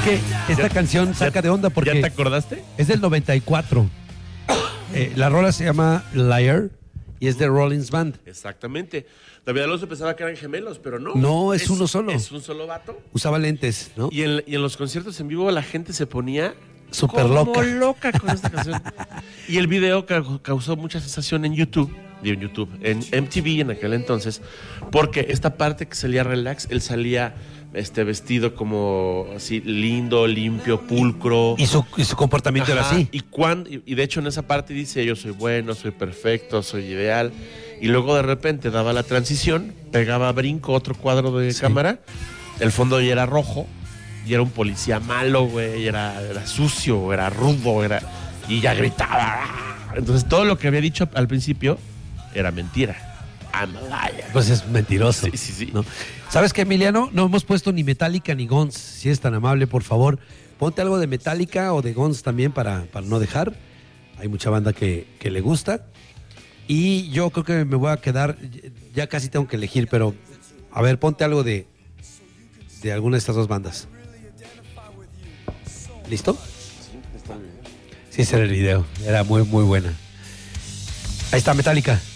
que esta canción saca de onda porque... ¿Ya te acordaste? Es del 94. La rola se llama Liar y es de Rollins Band. Exactamente. David Alonso pensaba que eran gemelos, pero no. No, es uno solo. Es un solo vato. Usaba lentes, ¿no? Y en los conciertos en vivo la gente se ponía Súper como loca. loca con esta canción. Y el video causó mucha sensación en YouTube, en MTV en aquel entonces, porque esta parte que salía relax, él salía vestido como así lindo, limpio, pulcro. Y su comportamiento era Ajá, así. y de hecho en esa parte dice, yo soy bueno, soy perfecto, soy ideal. Y luego de repente daba la transición, pegaba brinco, otro cuadro de cámara, el fondo ya era rojo, y era un policía malo, güey, era sucio, era rudo, y ya gritaba. Entonces todo lo que había dicho al principio era mentira. I'm a liar. Pues es mentiroso. Sí. ¿No? ¿Sabes qué, Emiliano? No hemos puesto ni Metallica ni Guns. Si es tan amable, por favor, ponte algo de Metallica o de Guns también para no dejar. Hay mucha banda que le gusta. Y yo creo que me voy a quedar, ya casi tengo que elegir, pero a ver, ponte algo de alguna de estas dos bandas. ¿Listo? Sí, ese era el video. Era muy, muy buena. Ahí está Metallica.